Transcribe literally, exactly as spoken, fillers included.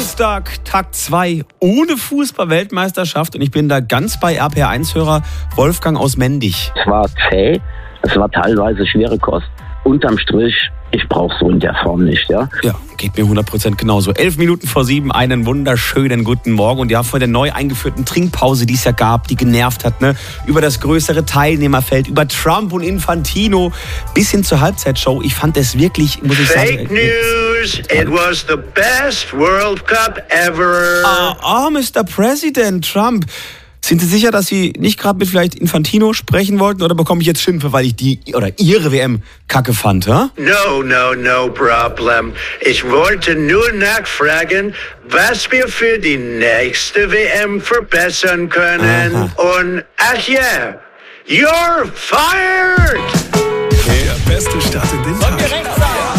Dienstag, Tag zwei, ohne Fußball-Weltmeisterschaft. Und ich bin da ganz bei R P R eins-Hörer Wolfgang aus Mendig. Es war zäh, es war teilweise schwere Kost. Unterm Strich, ich brauche so in der Form nicht, ja? Ja, geht mir hundert Prozent genauso. Elf Minuten vor sieben, einen wunderschönen guten Morgen. Und ja, vor der neu eingeführten Trinkpause, die es ja gab, die genervt hat, ne? Über das größere Teilnehmerfeld, über Trump und Infantino, bis hin zur Halbzeitshow. Ich fand es wirklich, muss ich sagen... Fake News! It was the best World Cup ever! Ah, ah, Mister President Trump. Sind Sie sicher, dass Sie nicht gerade mit vielleicht Infantino sprechen wollten, oder bekomme ich jetzt Schimpfe, weil ich die oder Ihre W M kacke fand, ha? No, no, no problem. Ich wollte nur nachfragen, was wir für die nächste W M verbessern können. Aha. Und ach ja, you're fired! Der beste Start in den Tag.